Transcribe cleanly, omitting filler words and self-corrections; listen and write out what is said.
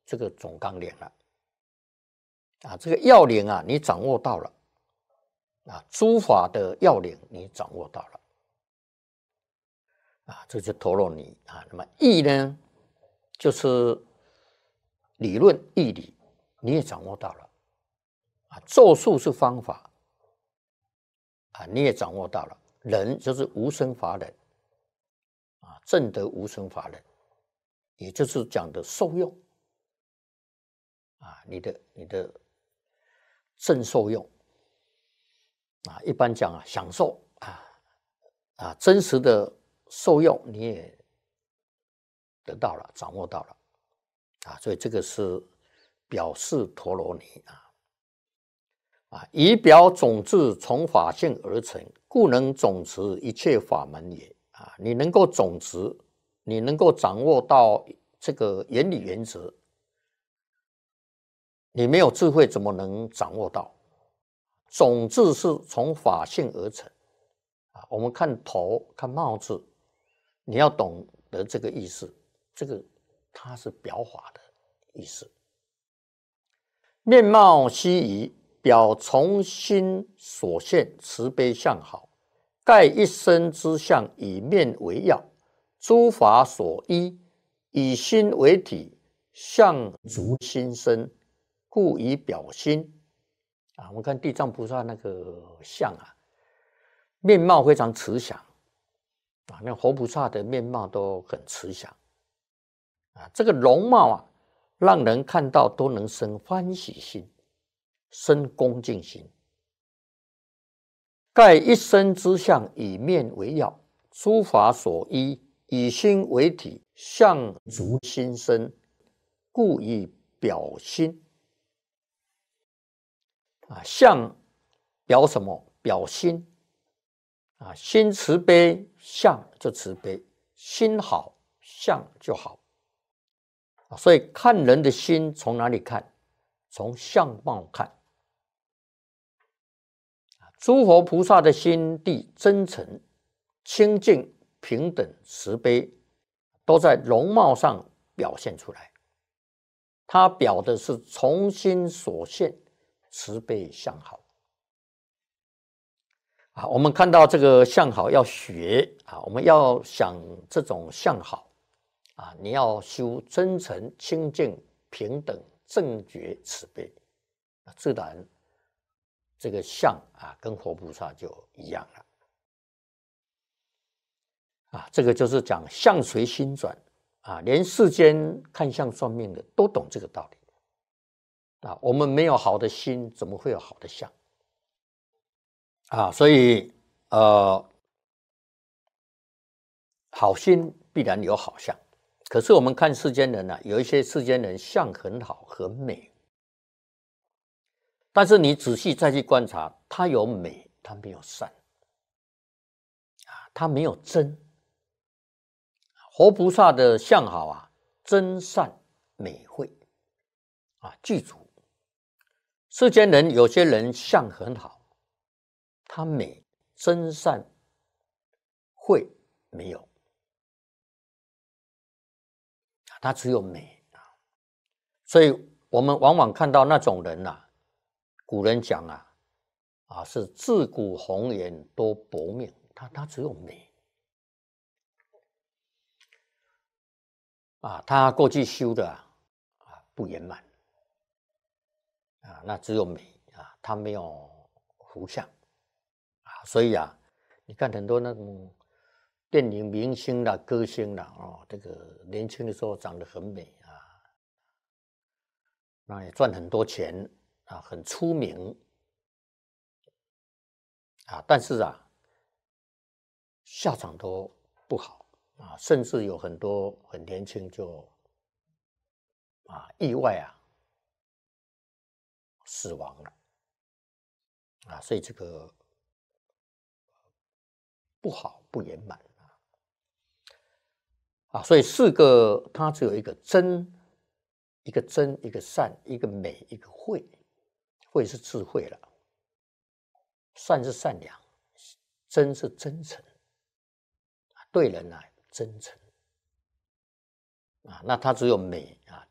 这个总纲领了这个要领你掌握到了诸法的要领你掌握到了这就陀罗尼那么义呢，就是理论义理，你也掌握到了咒术是方法你也掌握到了。人就是无生法忍证得无生法忍，也就是讲的受用你的正受用一般讲享受真实的受用你也得到了，掌握到了所以这个是表示陀罗尼仪表种智从法性而成，故能总持一切法门也你能够总持，你能够掌握到这个原理原则，你没有智慧怎么能掌握到？种智是从法性而成我们看头看帽子，你要懂得这个意思，这个它是表法的意思。面貌希夷，表从心所现，慈悲相好，盖一身之相，以面为要，诸法所依，以心为体，相足心身，故以表心我们看地藏菩萨那个相面貌非常慈祥那活菩萨的面貌都很慈祥这个容貌让人看到都能生欢喜心，生恭敬心。盖一身之相，以面为要，诸法所依，以心为体，相足心身，故以表心相表什么？表心心慈悲，相就慈悲；心好，相就好所以看人的心从哪里看？从相貌看诸佛菩萨的心地真诚、清净、平等、慈悲，都在容貌上表现出来。它表的是从心所现，慈悲相好我们看到这个相好要学我们要想这种相好你要修真诚、清净、平等、正觉、慈悲自然这个相跟活菩萨就一样了这个就是讲相随心转连世间看相算命的都懂这个道理我们没有好的心，怎么会有好的相所以好心必然有好相。可是我们看世间人有一些世间人相很好很美，但是你仔细再去观察，他有美，他没有善他没有真。活菩萨的相好真善美慧具足。世间人有些人相很好，他美真善慧没有他只有美所以我们往往看到那种人古人讲是自古红颜多薄命，他只有美他过去修的不圆满那只有美他没有福相所以你看很多那种电影明星啦、歌星啦这个年轻的时候长得很美那也赚很多钱很出名但是下场都不好甚至有很多很年轻就意外死亡了所以这个不好不圆满所以四个它只有一个真，一个真，一个善，一个美，一个慧。慧是智慧了，善是善良，真是真诚对人真诚那它只有美